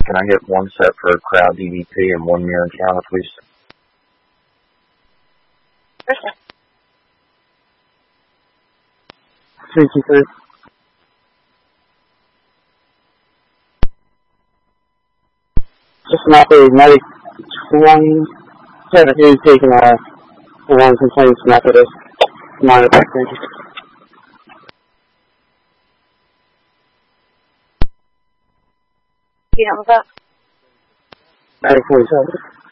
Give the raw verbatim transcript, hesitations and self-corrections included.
can I get one set for crowd D V P and one mirror counter, please? Okay. Three two three. Just an operating medic twenty. Seven who's taking a one complaints Methodist minor back range. You know that? Medic forty seven.